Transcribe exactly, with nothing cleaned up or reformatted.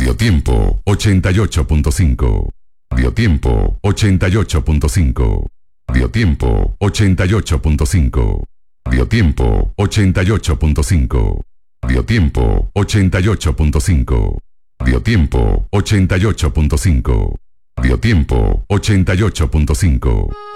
Radiotiempo ochenta y ocho punto cinco. Radiotiempo ochenta y ocho punto cinco. Radiotiempo ochenta y ocho punto cinco. Radiotiempo ochenta y ocho punto cinco. Radiotiempo ochenta y ocho punto cinco. Radiotiempo ochenta y ocho punto cinco. Radiotiempo ochenta y ocho punto cinco.